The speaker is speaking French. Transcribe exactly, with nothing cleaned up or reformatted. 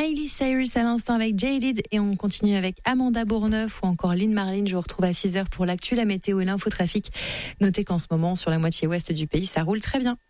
Miley Cyrus à l'instant avec Jaded et on continue avec Amanda Bourneuf ou encore Lynn Marlin. Je vous retrouve à six heures pour l'actu, la météo et l'infotrafic. Notez qu'en ce moment, sur la moitié ouest du pays, ça roule très bien.